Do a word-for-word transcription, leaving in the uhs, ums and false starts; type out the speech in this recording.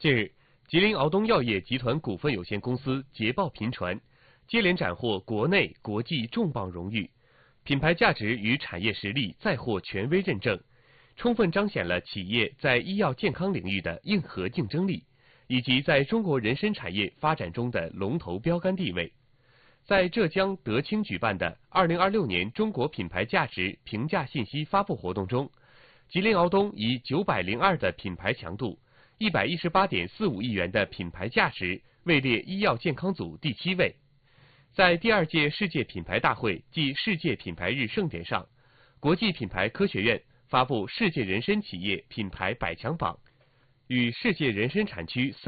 近日，吉林敖东药业集团股份有限公司捷报频传，接连斩获国内、国际重磅荣誉，品牌价值与产业实力再获权威认证，充分彰显了企业在医药健康领域的硬核竞争力，以及在中国人参产业发展中的龙头标杆地位。在浙江德清举办的二零二六年中国品牌价值评价信息发布活动中，吉林敖东以九百零二的品牌强度、一百一十八点四五亿元的品牌价值位列医药健康组第七位。在第二届世界品牌大会暨世界品牌日盛典上，国际品牌科学院发布世界人参企业品牌百强榜，与世界人参产区三